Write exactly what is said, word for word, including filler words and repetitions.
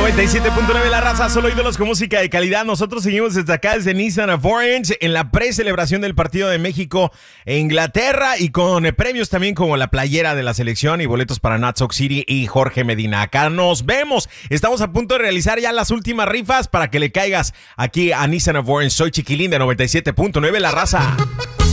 noventa y siete punto nueve La Raza, solo ídolos con música de calidad. Nosotros seguimos desde acá, desde Nissan of Orange, en la pre-celebración del partido de México e Inglaterra, y con eh, premios también como la playera de la selección y boletos para Natsoc City y Jorge Medina. Acá nos vemos. Estamos a punto de realizar ya las últimas rifas para que le caigas aquí a Nissan of Orange. Soy Chiquilín de noventa y siete punto nueve La Raza.